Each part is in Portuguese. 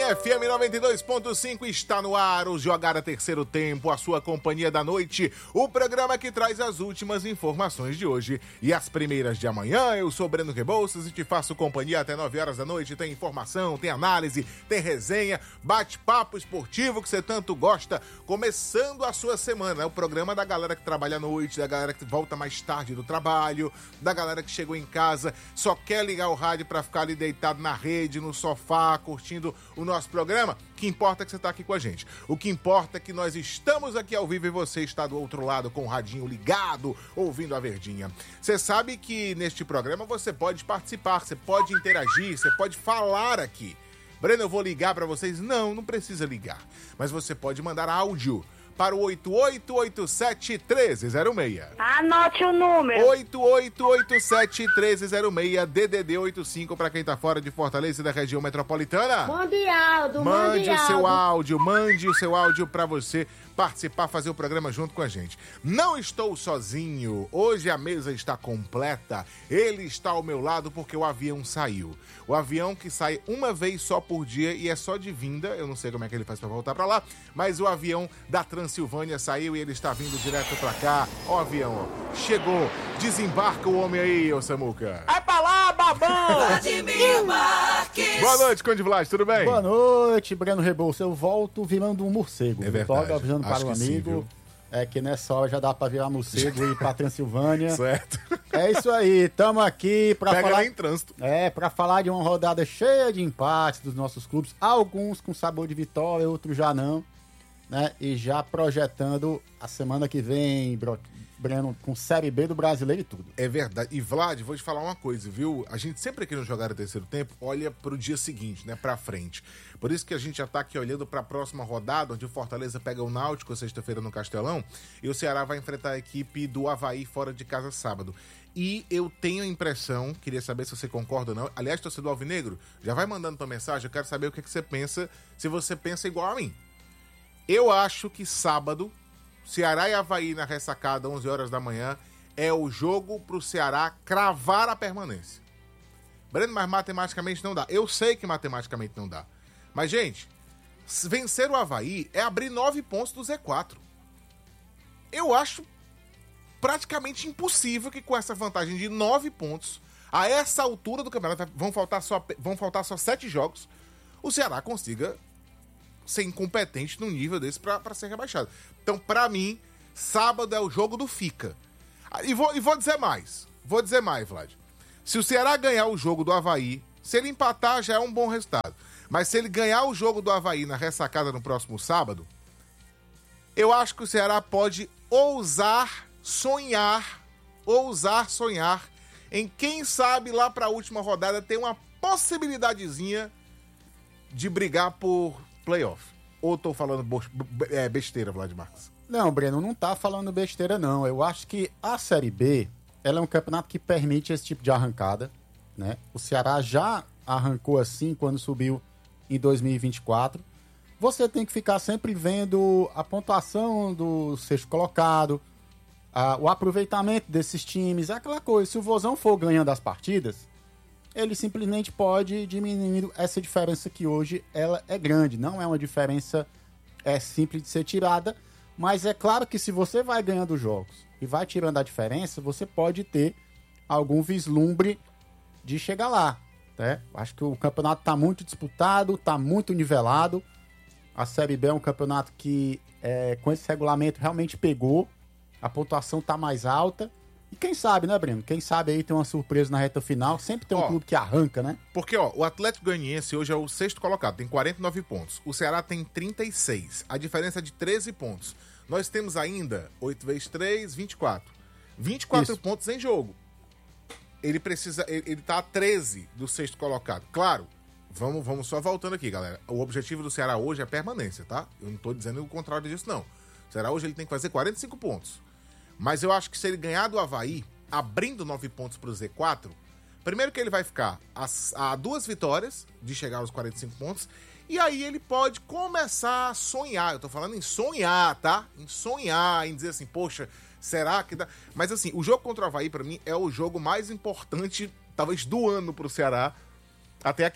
FM 92.5 está no ar, o Jogada Terceiro Tempo, a sua companhia da noite, o programa que traz as últimas informações de hoje e as primeiras de amanhã. Eu sou Breno Rebouças e te faço companhia até 9 horas da noite. Tem informação, tem análise, tem resenha, bate-papo esportivo que você tanto gosta, começando a sua semana. É o programa da galera que trabalha à noite, da galera que volta mais tarde do trabalho, da galera que chegou em casa, só quer ligar o rádio pra ficar ali deitado na rede, no sofá, curtindo o nosso programa. O que importa é que você tá aqui com a gente. O que importa é que nós estamos aqui ao vivo e você está do outro lado com o radinho ligado, ouvindo a Verdinha. Você sabe que neste programa você pode participar, você pode interagir, você pode falar aqui. Breno, eu vou ligar pra vocês? Não precisa ligar. Mas você pode mandar áudio para o 8887-1306. Anote o número. 8887-1306, DDD 85 para quem tá fora de Fortaleza e da região metropolitana. Mande o seu áudio para você participar, fazer o programa junto com a gente. Não estou sozinho, hoje a mesa está completa, ele está ao meu lado porque o avião saiu. O avião que sai uma vez só por dia e é só de vinda, eu não sei como é que ele faz para voltar para lá, mas o avião da Transilvânia saiu e ele está vindo direto para cá. Ó o avião, ó, chegou, desembarca o homem aí, ô Samuca. Vai pra lá, babão! Vladimir Marques. Boa noite, Conde Vlad, tudo bem? Boa noite, Breno Rebouças. Eu volto virando um morcego. É verdade. Tô avisando para o amigo. Sim, que nessa hora já dá pra virar morcego e ir pra Transilvânia. Certo. É isso aí, tamo aqui pra Pega falar... lá em trânsito. Pra falar de uma rodada cheia de empates dos nossos clubes. Alguns com sabor de vitória, outros já não. Né? E já projetando a semana que vem, Breno, com Série B do Brasileiro e tudo. É verdade. E Vlad, vou te falar uma coisa, viu? A gente sempre aqui no Jogar o Terceiro Tempo olha pro dia seguinte, né? Pra frente. Por isso que a gente já tá aqui olhando pra próxima rodada, onde o Fortaleza pega o Náutico sexta-feira no Castelão e o Ceará vai enfrentar a equipe do Avaí fora de casa sábado. E eu tenho a impressão, queria saber se você concorda ou não, aliás, torcedor alvinegro, já vai mandando tua mensagem, eu quero saber o que você pensa, se você pensa igual a mim. Eu acho que sábado, Ceará e Avaí na ressacada, 11 horas da manhã, é o jogo pro Ceará cravar a permanência. Breno, mas matematicamente não dá. Eu sei que matematicamente não dá. Mas, gente, vencer o Avaí é abrir 9 pontos do Z4. Eu acho praticamente impossível que com essa vantagem de 9 pontos, a essa altura do campeonato, vão faltar só 7 jogos, o Ceará consiga ser incompetente num nível desse pra ser rebaixado. Então, pra mim, sábado é o jogo do Fica. E vou dizer mais. Vlad. Se o Ceará ganhar o jogo do Avaí, se ele empatar, já é um bom resultado. Mas se ele ganhar o jogo do Avaí na ressacada no próximo sábado, eu acho que o Ceará pode ousar sonhar em, quem sabe, lá pra última rodada, ter uma possibilidadezinha de brigar por playoff. Ou tô falando besteira, Vlad Marques? Não, Breno, não tá falando besteira, não. Eu acho que a Série B, ela é um campeonato que permite esse tipo de arrancada, né? O Ceará já arrancou assim quando subiu em 2024. Você tem que ficar sempre vendo a pontuação do sexto colocado, o aproveitamento desses times, aquela coisa. Se o Vozão for ganhando as partidas, ele simplesmente pode diminuir essa diferença que hoje ela é grande. Não é uma diferença simples de ser tirada, mas é claro que se você vai ganhando jogos e vai tirando a diferença, você pode ter algum vislumbre de chegar lá. Né? Acho que o campeonato está muito disputado, está muito nivelado. A Série B é um campeonato que, com esse regulamento, realmente pegou. A pontuação está mais alta. E quem sabe, né, Breno? Quem sabe aí tem uma surpresa na reta final. Sempre tem um clube que arranca, né? Porque, o Atlético Goianiense hoje é o sexto colocado, tem 49 pontos. O Ceará tem 36. A diferença é de 13 pontos. Nós temos ainda 8 vezes 3, 24. 24 Isso. pontos em jogo. Ele tá a 13 do sexto colocado. Claro, vamos só voltando aqui, galera. O objetivo do Ceará hoje é permanência, tá? Eu não tô dizendo o contrário disso, não. O Ceará hoje ele tem que fazer 45 pontos. Mas eu acho que se ele ganhar do Avaí, abrindo 9 pontos pro Z4, primeiro que ele vai ficar a 2 vitórias de chegar aos 45 pontos, e aí ele pode começar a sonhar. Eu tô falando em sonhar, tá? Em sonhar, em dizer assim, poxa, será que dá? Mas assim, o jogo contra o Avaí, pra mim, é o jogo mais importante, talvez, do ano pro Ceará até aqui.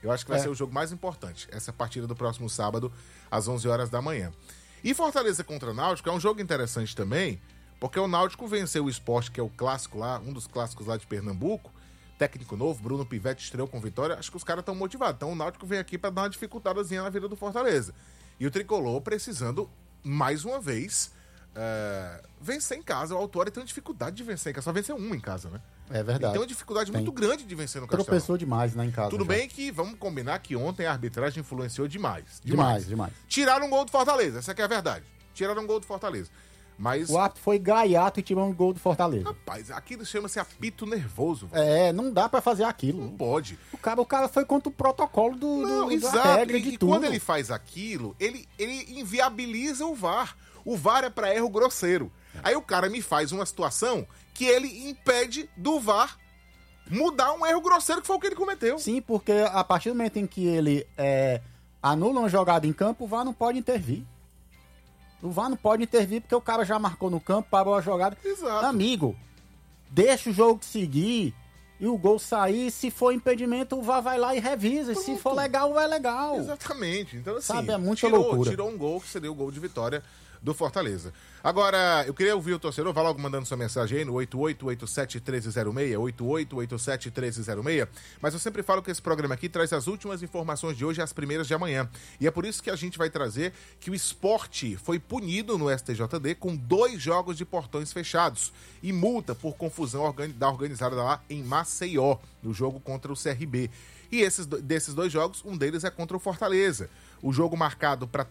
Eu acho que vai ser o jogo mais importante. Essa partida do próximo sábado, às 11 horas da manhã. E Fortaleza contra o Náutico é um jogo interessante também, porque o Náutico venceu o Sport, que é o clássico lá, um dos clássicos lá de Pernambuco. Técnico novo, Bruno Pivetti estreou com vitória. Acho que os caras estão motivados. Então o Náutico vem aqui para dar uma dificultadazinha na vida do Fortaleza. E o Tricolor precisando, mais uma vez, vencer em casa. O Autuori tem uma dificuldade de vencer em casa. Só venceu um em casa, né? É verdade. Ele tem uma dificuldade muito grande de vencer no Castelão. Tropeçou demais, né, em casa. Tudo bem que vamos combinar que ontem a arbitragem influenciou demais. Demais. Tiraram um gol do Fortaleza, essa que é a verdade. Tiraram um gol do Fortaleza. Mas... O árbitro foi gaiato e tirou um gol do Fortaleza. Rapaz, aquilo chama-se apito nervoso. Não dá pra fazer aquilo. Não pode. O cara foi contra o protocolo da regra de tudo. Quando ele faz aquilo, ele inviabiliza o VAR. O VAR é pra erro grosseiro. Aí o cara me faz uma situação que ele impede do VAR mudar um erro grosseiro que foi o que ele cometeu. Sim, porque a partir do momento em que ele anula uma jogada em campo, o VAR não pode intervir. O VAR não pode intervir porque o cara já marcou no campo, parou a jogada. Exato. Amigo, deixa o jogo seguir e o gol sair. Se for impedimento, o VAR vai lá e revisa. Pronto. Se for legal, é legal. Exatamente. Então, assim, sabe, é muita loucura. Tirou um gol que seria o gol de vitória do Fortaleza. Agora, eu queria ouvir o torcedor, vai logo mandando sua mensagem aí no 8887-1306, 8887-1306, mas eu sempre falo que esse programa aqui traz as últimas informações de hoje e as primeiras de amanhã. E é por isso que a gente vai trazer que o Sport foi punido no STJD com 2 jogos de portões fechados e multa por confusão da organizada lá em Maceió, no jogo contra o CRB. E desses 2 jogos, um deles é contra o Fortaleza. O jogo marcado para a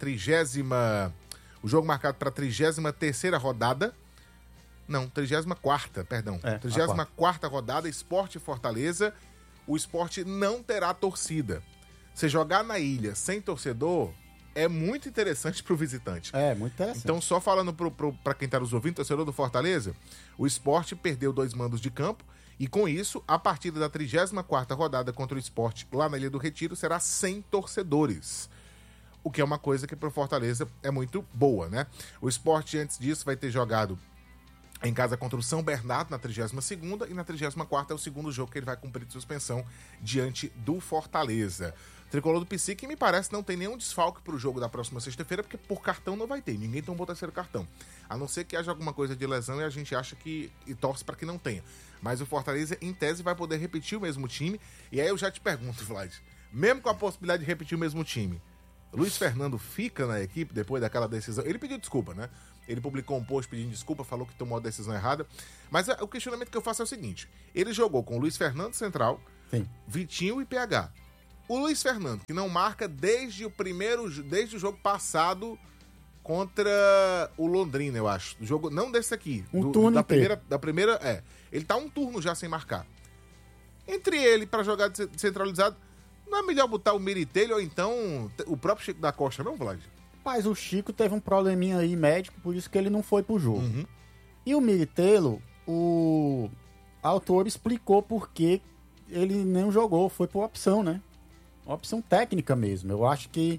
33ª rodada. Não, 34ª, perdão. 34ª rodada, Sport e Fortaleza. O Sport não terá torcida. Você jogar na ilha sem torcedor é muito interessante pro visitante. É, muito interessante. Então, só falando pra quem tá nos ouvindo, torcedor do Fortaleza, o Sport perdeu 2 mandos de campo e, com isso, a partida da 34ª rodada contra o Sport lá na Ilha do Retiro será sem torcedores. O que é uma coisa que pro Fortaleza é muito boa, né? O Sport, antes disso, vai ter jogado em casa contra o São Bernardo na 32ª e na 34ª é o segundo jogo que ele vai cumprir de suspensão diante do Fortaleza. Tricolor do PC, que me parece não tem nenhum desfalque pro jogo da próxima sexta-feira, porque por cartão não vai ter, ninguém tomou 3º cartão. A não ser que haja alguma coisa de lesão e a gente acha que e torce para que não tenha. Mas o Fortaleza, em tese, vai poder repetir o mesmo time. E aí eu já te pergunto, Vlad, mesmo com a possibilidade de repetir o mesmo time, Luiz Fernando fica na equipe depois daquela decisão? Ele pediu desculpa, né? Ele publicou um post pedindo desculpa, falou que tomou a decisão errada. Mas o questionamento que eu faço é o seguinte: ele jogou com o Luiz Fernando central, sim, Vitinho e PH. O Luiz Fernando, que não marca desde o jogo passado contra o Londrina, eu acho. O jogo, não desse aqui. Turno da primeira, ele tá um turno já sem marcar. Entre ele, pra jogar centralizado, não é melhor botar o Miritelli ou então o próprio Chico da Costa, não, Vlad? Mas o Chico teve um probleminha aí médico, por isso que ele não foi pro jogo. Uhum. E o Miritello, o autor explicou por que ele não jogou, foi por opção, né? Uma opção técnica mesmo. Eu acho que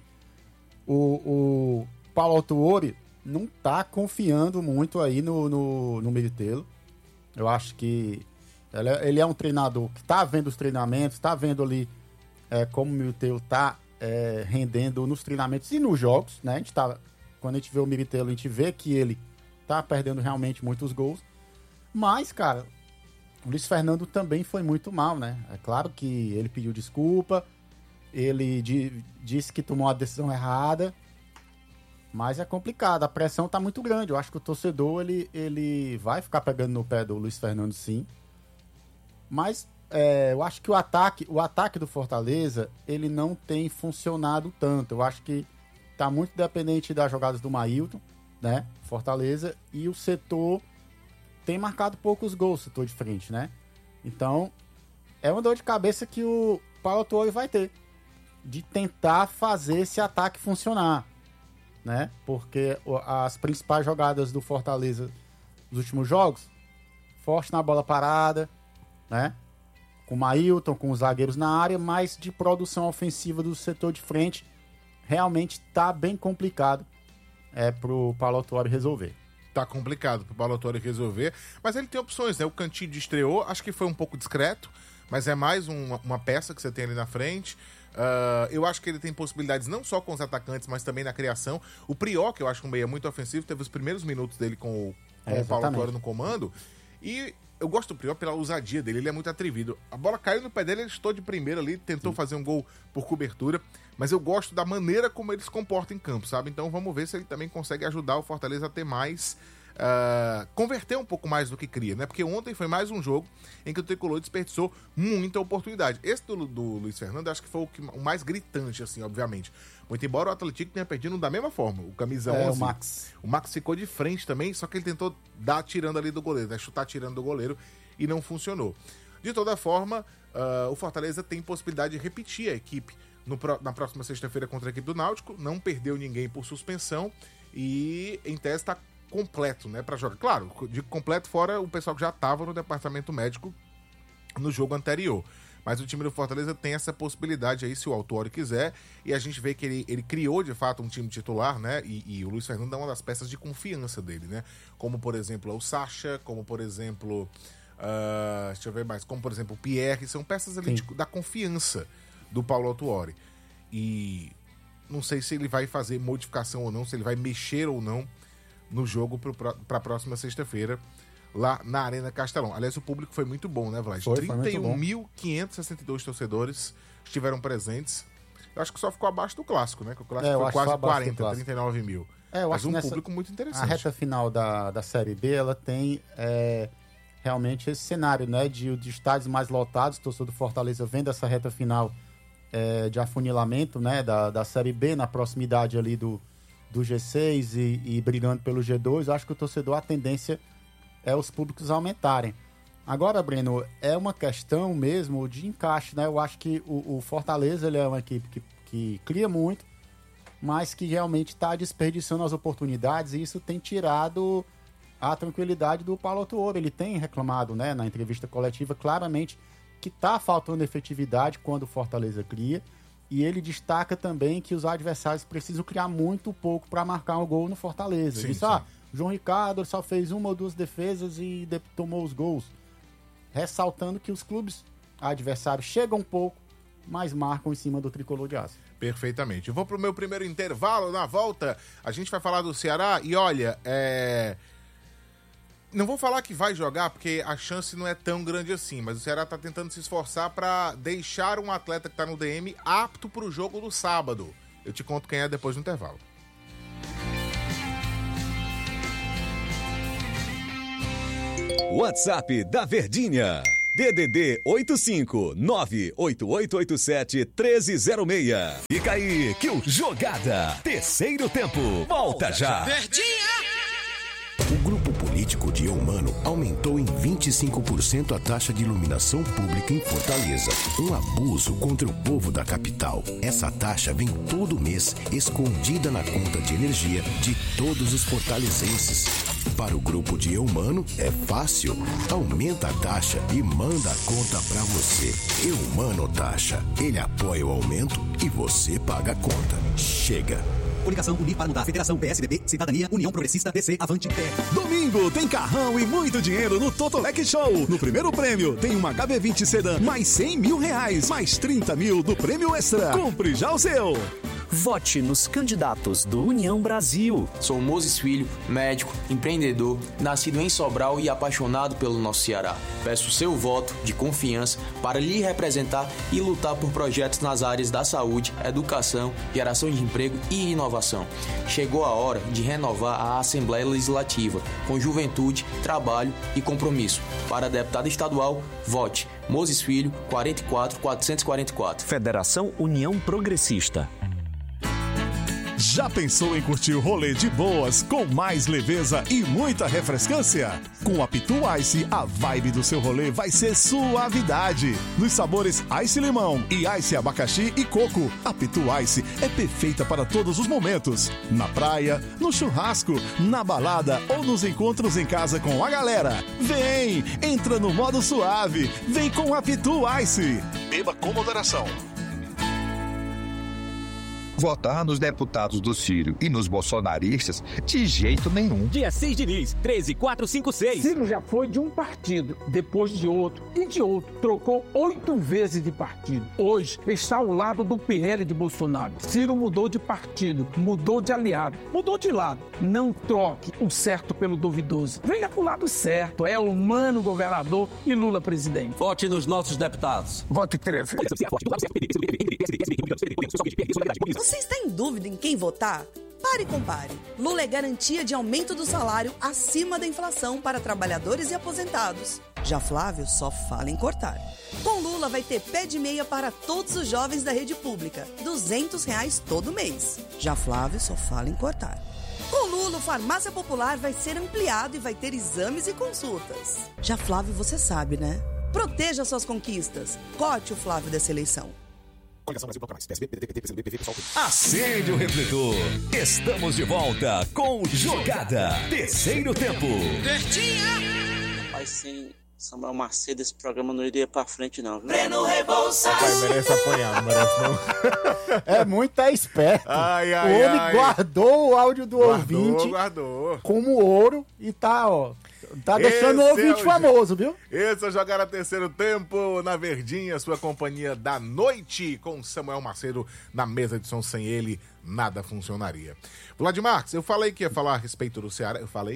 o Paulo Autuori não tá confiando muito aí no Miritello. Eu acho que ele é um treinador que tá vendo os treinamentos, tá vendo ali como o Miritello tá rendendo nos treinamentos e nos jogos, né? Quando a gente vê o Miritello, a gente vê que ele tá perdendo realmente muitos gols. Mas, cara, o Luiz Fernando também foi muito mal, né? É claro que ele pediu desculpa, ele disse que tomou a decisão errada, mas é complicado, a pressão tá muito grande. Eu acho que o torcedor, ele vai ficar pegando no pé do Luiz Fernando, sim. Mas eu acho que o ataque do Fortaleza, ele não tem funcionado tanto. Eu acho que tá muito dependente das jogadas do Maílton, né? Fortaleza, e o setor tem marcado poucos gols, o setor de frente, né? Então, é uma dor de cabeça que o Paulo Autuori vai ter, de tentar fazer esse ataque funcionar, né? Porque as principais jogadas do Fortaleza nos últimos jogos, forte na bola parada, né? Com o Maílton, com os zagueiros na área, mas de produção ofensiva do setor de frente, realmente tá bem complicado pro Paulo Autuori resolver. Tá complicado pro Paulo Autuori resolver, mas ele tem opções, né? O Cantídio estreou, acho que foi um pouco discreto, mas é mais uma peça que você tem ali na frente. Eu acho que ele tem possibilidades não só com os atacantes, mas também na criação. O Prior, que eu acho um meia muito ofensivo, teve os primeiros minutos dele com o Paulo Autuori no comando. E eu gosto do Prior pela ousadia dele, ele é muito atrevido. A bola caiu no pé dele, ele estou de primeira ali, tentou fazer um gol por cobertura. Mas eu gosto da maneira como ele se comporta em campo, sabe? Então vamos ver se ele também consegue ajudar o Fortaleza a ter mais... converter um pouco mais do que cria, né? Porque ontem foi mais um jogo em que o Tricolor desperdiçou muita oportunidade. Esse do Luiz Fernando acho que foi o mais gritante, assim, obviamente. Muito embora o Atlético tenha perdido da mesma forma. O camisa 11, o Max ficou de frente também, só que ele tentou dar tirando ali do goleiro, né? Chutar tirando do goleiro e não funcionou. De toda forma, o Fortaleza tem possibilidade de repetir a equipe na próxima sexta-feira contra a equipe do Náutico. Não perdeu ninguém por suspensão e em tese está completo, né, para jogar. Claro, digo completo fora o pessoal que já estava no departamento médico no jogo anterior. Mas o time do Fortaleza tem essa possibilidade aí, se o Autuori quiser, e a gente vê que ele criou, de fato, um time titular, né, e o Luiz Fernando é uma das peças de confiança dele, né, como, por exemplo, o Sacha, como, por exemplo, deixa eu ver mais, como, por exemplo, o Pierre, são peças ali da confiança do Paulo Autuori. E não sei se ele vai fazer modificação ou não, se ele vai mexer ou não no jogo para a próxima sexta-feira, lá na Arena Castelão. Aliás, o público foi muito bom, né, Vlad? 31.562 torcedores estiveram presentes. Eu acho que só ficou abaixo do Clássico, né? Que o Clássico foi quase 40, 39 mil. Mas um público muito interessante. A reta final da Série B, ela tem realmente esse cenário, né? De estádios mais lotados, o torcedor do Fortaleza vendo essa reta final de afunilamento, né? Da Série B, na proximidade ali do G6 e brigando pelo G2, eu acho que o torcedor, a tendência é os públicos aumentarem. Agora, Breno, é uma questão mesmo de encaixe, né? Eu acho que o Fortaleza ele é uma equipe que cria muito, mas que realmente está desperdiçando as oportunidades, e isso tem tirado a tranquilidade do Paulo Autuori. Ele tem reclamado, né, na entrevista coletiva, claramente que está faltando efetividade quando o Fortaleza cria. E ele destaca também que os adversários precisam criar muito pouco para marcar um gol no Fortaleza. Ele disse, João Ricardo só fez uma ou duas defesas e tomou os gols. Ressaltando que os clubes adversários chegam um pouco, mas marcam em cima do Tricolor de Aço. Perfeitamente. Eu vou pro meu primeiro intervalo. Na volta, a gente vai falar do Ceará. E olha, não vou falar que vai jogar, porque a chance não é tão grande assim, mas o Ceará tá tentando se esforçar para deixar um atleta que tá no DM apto pro jogo do sábado. Eu te conto quem é depois do intervalo. WhatsApp da Verdinha. DDD 85988871306. Fica aí que o Jogada Terceiro Tempo volta já. Verdinha! O grupo político de Eumano aumentou em 25% a taxa de iluminação pública em Fortaleza. Um abuso contra o povo da capital. Essa taxa vem todo mês, escondida na conta de energia de todos os fortalezenses. Para o grupo de Eumano é fácil. Aumenta a taxa e manda a conta pra você. Eumano Taxa. Ele apoia o aumento e você paga a conta. Chega! Coligação Unir para Mudar, Federação PSDB, Cidadania, União Progressista, DC, Avante, Pé. Domingo tem carrão e muito dinheiro no Totolec Show. No primeiro prêmio tem uma HB20 Sedan, mais 100 mil reais, mais 30 mil do prêmio extra. Compre já o seu. Vote nos candidatos do União Brasil. Sou Moses Filho, médico, empreendedor, nascido em Sobral e apaixonado pelo nosso Ceará. Peço seu voto de confiança para lhe representar e lutar por projetos nas áreas da saúde, educação, geração de emprego e inovação. Chegou a hora de renovar a Assembleia Legislativa com juventude, trabalho e compromisso. Para deputado estadual, vote Moses Filho, 44444. Federação União Progressista. Já pensou em curtir o rolê de boas, com mais leveza e muita refrescância? Com a Pitu Ice, a vibe do seu rolê vai ser suavidade. Nos sabores Ice Limão e Ice Abacaxi e Coco, a Pitu Ice é perfeita para todos os momentos. Na praia, no churrasco, na balada ou nos encontros em casa com a galera. Vem, entra no modo suave, vem com a Pitu Ice. Beba com moderação. Votar nos deputados do Ciro e nos bolsonaristas, de jeito nenhum. Dia 6 de Nis, 13456. Ciro já foi de um partido, depois de outro e de outro. Trocou 8 vezes de partido. Hoje está ao lado do PL de Bolsonaro. Ciro mudou de partido, mudou de aliado, mudou de lado. Não troque o certo pelo duvidoso. Venha pro lado certo. É humano governador e Lula presidente. Vote nos nossos deputados. Vote 13. Você está em dúvida em quem votar? Pare e compare. Lula é garantia de aumento do salário acima da inflação para trabalhadores e aposentados. Já Flávio só fala em cortar. Com Lula vai ter pé de meia para todos os jovens da rede pública. R$200 todo mês. Já Flávio só fala em cortar. Com Lula, o Farmácia Popular vai ser ampliado e vai ter exames e consultas. Já Flávio, você sabe, né? Proteja suas conquistas. Cote o Flávio dessa eleição. Acende o refletor. Estamos de volta com Jogada. Terceiro tempo. Mas sem Samuel Macedo, esse programa não iria pra frente, não. Breno Rebouças. Pai, merece apanhar, não merece não. É muito esperto. O homem guardou o áudio do ouvinte como ouro e tá, ó. Tá deixando o ouvinte famoso, viu? Esse é o Jogada Terceiro Tempo na Verdinha, sua companhia da noite, com Samuel Macedo na mesa de som. Sem ele, nada funcionaria. Vladimir, eu falei que ia falar a respeito do Ceará.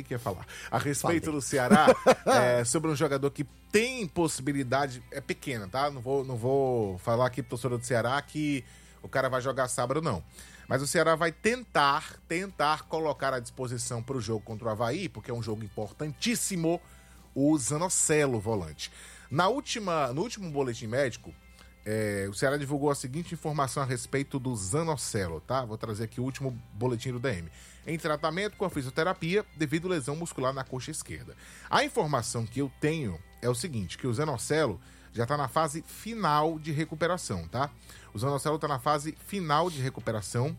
Do Ceará, sobre um jogador que tem possibilidade, é pequena, tá? Não vou falar aqui pro torcedor do Ceará que o cara vai jogar sábado, não. Mas o Ceará vai tentar colocar à disposição para o jogo contra o Avaí, porque é um jogo importantíssimo, o Zanocelo, volante. No último boletim médico, o Ceará divulgou a seguinte informação a respeito do Zanocelo, tá? Vou trazer aqui o último boletim do DM. Em tratamento com a fisioterapia devido à lesão muscular na coxa esquerda. A informação que eu tenho é o seguinte, que o Zanocelo já está na fase final de recuperação, tá? O Zanocelo está na fase final de recuperação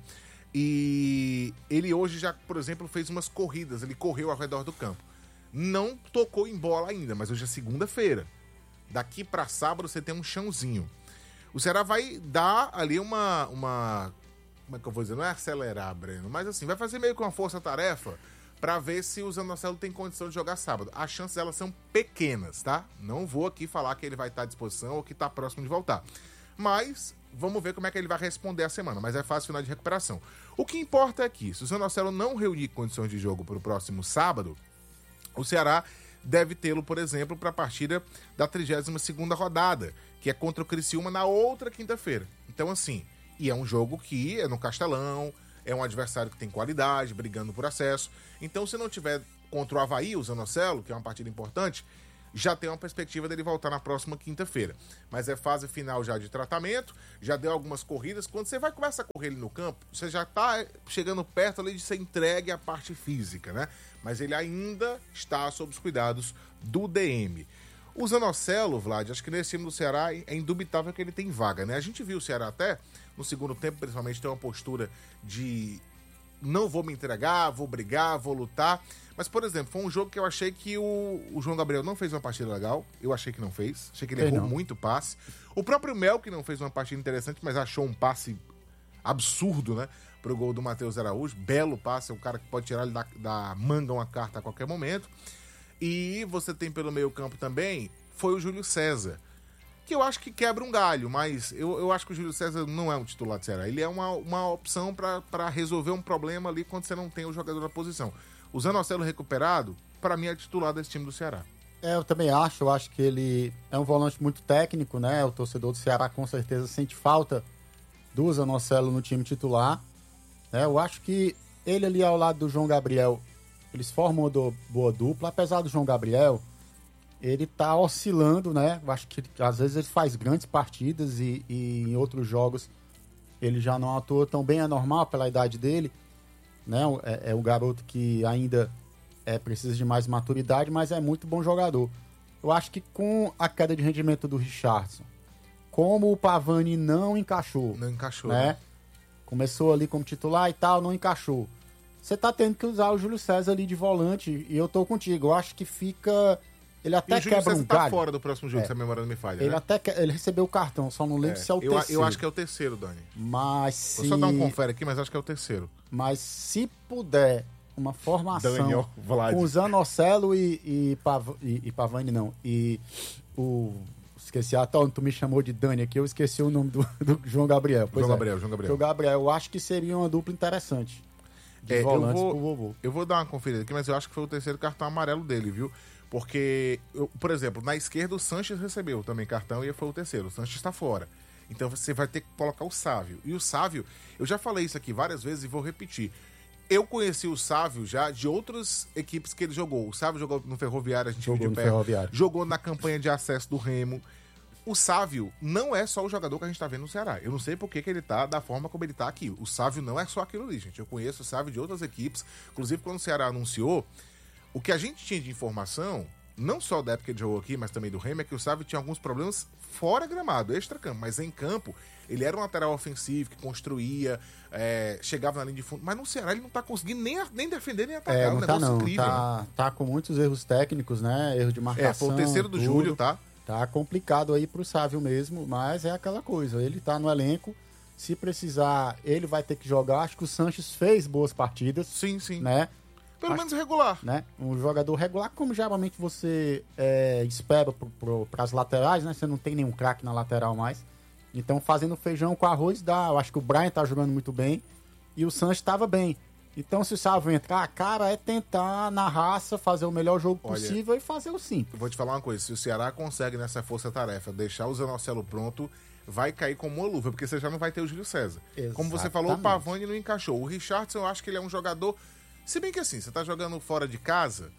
e ele hoje já, por exemplo, fez umas corridas, ele correu ao redor do campo. Não tocou em bola ainda, mas hoje é segunda-feira. Daqui para sábado você tem um chãozinho. O Ceará vai dar ali uma como é que eu vou dizer? Não é acelerar, Breno, mas assim, vai fazer meio que uma força-tarefa para ver se o Zanocelo tem condição de jogar sábado. As chances elas são pequenas, tá? Não vou aqui falar que ele vai estar à disposição ou que está próximo de voltar. Mas vamos ver como é que ele vai responder a semana. Mas é fase final de recuperação. O que importa é que, se o Zanocelo não reunir condições de jogo para o próximo sábado, o Ceará deve tê-lo, por exemplo, para a partida da 32ª rodada, que é contra o Criciúma na outra quinta-feira. Então, assim, e é um jogo que é no Castelão, é um adversário que tem qualidade, brigando por acesso. Então, se não tiver contra o Avaí, o Zanocelo, que é uma partida importante, já tem uma perspectiva dele voltar na próxima quinta-feira. Mas é fase final já de tratamento, já deu algumas corridas. Quando você vai começar a correr ele no campo, você já está chegando perto ali de ser entregue à parte física, né? Mas ele ainda está sob os cuidados do DM. O Zanocelo, Vlad, acho que nesse time do Ceará é indubitável que ele tem vaga, né? A gente viu o Ceará até no segundo tempo, principalmente, ter uma postura de não vou me entregar, vou brigar, vou lutar. Mas, por exemplo, foi um jogo que eu achei que o João Gabriel não fez uma partida legal. Eu achei que não fez. Achei que ele errou muito passe. O próprio Mel, que não fez uma partida interessante, mas achou um passe absurdo, né? Pro gol do Matheus Araújo. Belo passe, é um cara que pode tirar ele da manga uma carta a qualquer momento. E você tem pelo meio campo também, foi o Júlio César, que eu acho que quebra um galho, mas eu acho que o Júlio César não é um titular do Ceará. Ele é uma opção para resolver um problema ali quando você não tem o jogador na posição. O Zanocelo recuperado, para mim, é titular desse time do Ceará. Eu também acho. Eu acho que ele é um volante muito técnico, né? O torcedor do Ceará com certeza sente falta do Zanocelo no time titular. Eu acho que ele ali ao lado do João Gabriel, eles formam uma boa dupla. Apesar do João Gabriel, ele tá oscilando, né? Eu acho que às vezes ele faz grandes partidas e em outros jogos ele já não atua tão bem, é normal pela idade dele, né? É um garoto que ainda precisa de mais maturidade, mas é muito bom jogador. Eu acho que com a queda de rendimento do Richardson, como o Pavani não encaixou, né? Começou ali como titular e tal, não encaixou. Você tá tendo que usar o Júlio César ali de volante e eu tô contigo. Eu acho que fica Ele até e o Júlio quebra César um tá galho. fora do próximo jogo, se a memória não me falha, Ele né? ele recebeu o cartão, só não lembro se é o terceiro. Eu acho que é o terceiro, Dani. Mas se... Vou só dar um confere aqui, mas acho que é o terceiro. Mas se puder uma formação Daniel Vlad. com o Zanocelo e Pavani, não. E o... Esqueci, tu me chamou de Dani aqui, eu esqueci o nome do João Gabriel. João Gabriel. João Gabriel, eu acho que seria uma dupla interessante. De volantes pro vovô. Eu vou dar uma conferida aqui, mas eu acho que foi o terceiro cartão amarelo dele, viu? Porque, por exemplo, na esquerda o Sanches recebeu também cartão e foi o terceiro. O Sanches está fora. Então você vai ter que colocar o Sávio. E o Sávio, eu já falei isso aqui várias vezes e vou repetir. Eu conheci o Sávio já de outras equipes que ele jogou. O Sávio jogou no Ferroviário, a gente viu de perto. Jogou na campanha de acesso do Remo. O Sávio não é só o jogador que a gente tá vendo no Ceará. Eu não sei por que ele tá da forma como ele tá aqui. O Sávio não é só aquilo ali, gente. Eu conheço o Sávio de outras equipes. Inclusive, quando o Ceará anunciou, o que a gente tinha de informação, não só da época que ele jogou aqui, mas também do Remo, é que o Sávio tinha alguns problemas fora gramado, extra-campo. Mas em campo, ele era um lateral ofensivo que construía, chegava na linha de fundo. Mas no Ceará ele não tá conseguindo nem defender, nem atacar. Não um negócio incrível. Tá com muitos erros técnicos, né? Erro de marcação. Foi o terceiro do Júlio, tá? Tá complicado aí pro Sávio mesmo, mas é aquela coisa. Ele tá no elenco. Se precisar, ele vai ter que jogar. Acho que o Sanches fez boas partidas. Sim. Né? Pelo menos regular. Né? Um jogador regular, como geralmente você espera para as laterais, né? Você não tem nenhum craque na lateral mais. Então, fazendo feijão com arroz dá. Eu acho que o Brian tá jogando muito bem e o Sanches estava bem. Então, se o Sávio entrar, cara, é tentar na raça fazer o melhor jogo possível e fazer o simples. Eu vou te falar uma coisa, se o Ceará consegue nessa força-tarefa deixar o Zanocelo pronto, vai cair como uma luva, porque você já não vai ter o Júlio César. Exatamente. Como você falou, o Pavani não encaixou. O Richardson, eu acho que ele é um jogador... Se bem que assim, você tá jogando fora de casa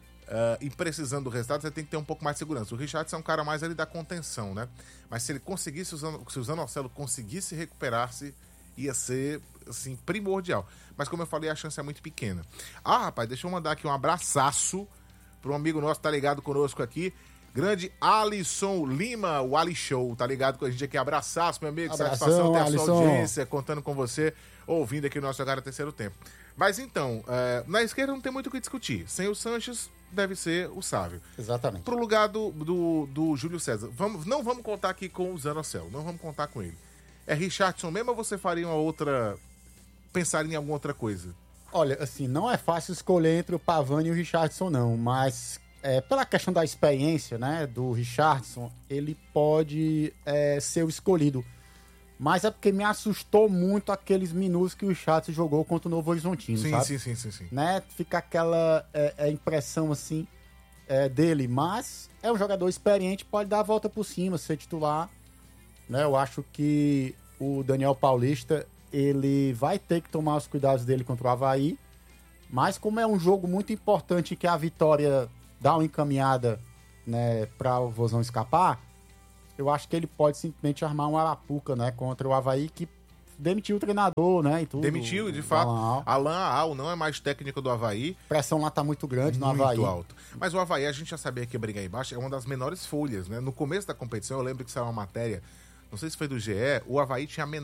e precisando do resultado, você tem que ter um pouco mais de segurança. O Richardson é um cara mais ali da contenção, né? Mas se ele conseguisse, se o Zanocelo conseguisse recuperar-se, ia ser, assim, primordial. Mas como eu falei, a chance é muito pequena. Rapaz, deixa eu mandar aqui um abraçaço para um amigo nosso que tá ligado conosco aqui. Grande Alisson Lima, o Ali Show, tá ligado com a gente aqui. Abraçaço, meu amigo. Abração, satisfação ter a Alisson. sua audiência, contando com você, ouvindo aqui o nosso Jogar Terceiro Tempo. Mas então, na esquerda não tem muito o que discutir. Sem o Sanches, deve ser o Sávio. Exatamente. Pro lugar do Júlio César. Não vamos contar aqui com o Zanocelo, não vamos contar com ele. É Richardson mesmo ou você faria uma outra... Pensaria em alguma outra coisa? Olha, assim, não é fácil escolher entre o Pavani e o Richardson, não. Mas, pela questão da experiência, né, do Richardson, ele pode ser o escolhido. Mas é porque me assustou muito aqueles minutos que o Richardson jogou contra o Novo Horizontino, sabe? Sim. Né? Fica aquela impressão, assim, dele. Mas é um jogador experiente, pode dar a volta por cima, ser titular. Né? Eu acho que o Daniel Paulista, ele vai ter que tomar os cuidados dele contra o Avaí. Mas como é um jogo muito importante que a vitória dá uma encaminhada, né, para o Vozão escapar, eu acho que ele pode simplesmente armar um arapuca, né, contra o Avaí, que demitiu o treinador, né, e tudo. Demitiu, de fato. Alan Al não é mais técnico do Avaí. A pressão lá tá muito grande no Avaí. Muito alto. Mas o Avaí, a gente já sabia que ia brigar embaixo, é uma das menores folhas, né? No começo da competição, eu lembro que saiu uma matéria, não sei se foi do GE, o Avaí tinha a menor